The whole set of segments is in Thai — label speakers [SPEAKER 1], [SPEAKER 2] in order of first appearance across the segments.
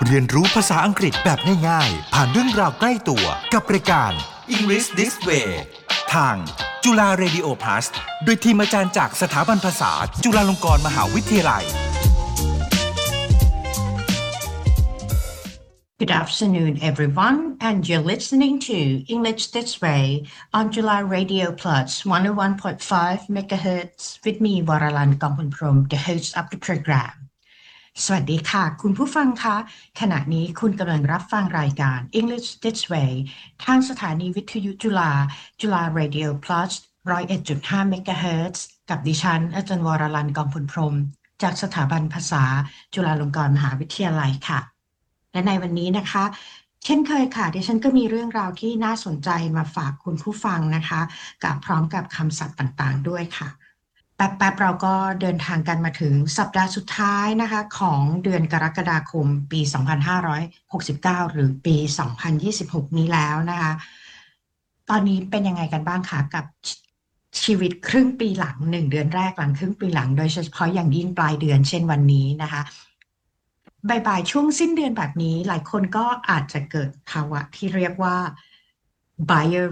[SPEAKER 1] เรียนรู้ภาษาอังกฤษแบบง่ายๆผ่านเรื่องราวใกล้ตัวกับรายการ English This Way ทางจุฬา Radio Plus โดยทีมอาจารย์จากสถาบันภาษาจุฬาลงกรณ์มหาวิทยาลัย
[SPEAKER 2] Good afternoon, everyone, and you're listening to English This Way on July Radio Plus 101.5 MHz with me, Varalan Gongpunprom, the host of the program. สวัสดีค่ะคุณผู้ฟังคะขณะนี้คุณกำลังรับฟังรายการ English This Way ทางสถานีวิทยุจุฬา Radio Plus 101.5 MHz กับดิฉันอาจารย์วรลันท์กองพลพรหมจากสถาบันภาษาจุฬาลงกรณ์มหาวิทยาลัยค่ะและในวันนี้นะคะเช่นเคยค่ะดิฉันก็มีเรื่องราวที่น่าสนใจมาฝากคุณผู้ฟังนะคะกับพร้อมกับคำศัพท์ต่างๆด้วยค่ะแป๊บๆเราก็เดินทางกันมาถึงสัปดาห์สุดท้ายนะคะของเดือนกรกฎาคมปี2569หรือปี2026นี้แล้วนะคะตอนนี้เป็นยังไงกันบ้างคะกับชีวิตครึ่งปีหลัง1เดือนแรกหลังครึ่งปีหลังโดยเฉพาะอย่างยิ่งปลายเดือนเช่นวันนี้นะคะบ่ายช่วงสิ้นเดือนแบบนี้หลายคนก็อาจจะเกิดภาวะที่เรียกว่า buyer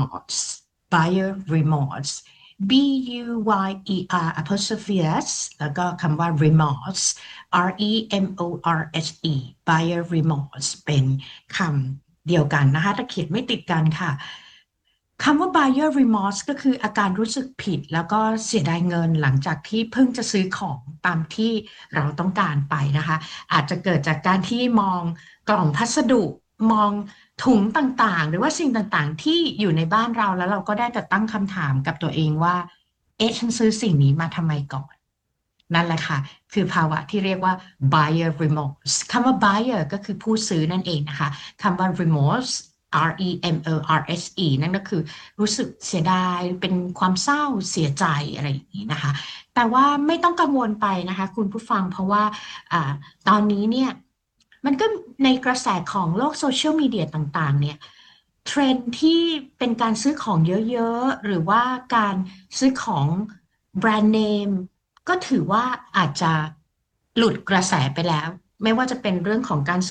[SPEAKER 2] remorse B-U-Y-E-R apostrophe S แล้วก็คำว่า remorse R-E-M-O-R-S-E buyer remorse เป็นคำเดียวกันนะคะแต่เขียนไม่ติดกันค่ะคำว่า buyer remorse ก็คืออาการรู้สึกผิดแล้วก็เสียดายเงินหลังจากที่เพิ่งจะซื้อของตามที่เราต้องการไปนะคะอาจจะเกิดจากการที่มองกล่องพัสดุมองถุงต่างๆหรือว่าสิ่งต่างๆที่อยู่ในบ้านเราแล้วเราก็ได้แต่ตั้งคำถามกับตัวเองว่าฉันซื้อสิ่งนี้มาทำไมก่อนนั่นแหละค่ะคือภาวะที่เรียกว่า buyer remorse คำว่า buyer ก็คือผู้ซื้อนั่นเองนะคะคำว่า remorse R-E-M-O-R-S-E นั่นก็คือรู้สึกเสียดายเป็นความเศร้าเสียใจอะไรอย่างนี้นะคะแต่ว่าไม่ต้องกังวลไปนะคะคุณผู้ฟังเพราะว่าตอนนี้เนี่ยมันก็ในกระแสของโลกโซเชียลมีเดียต่างๆเนี่ยเทรนด์ที่เป็นการซื้อของเยอะๆหรือว่าการซื้อของแบรนด์เนมก็ถือว่าอาจจะหลุดกระแสไปแล้วไม่ว่าจะเป็นเรื่องของการ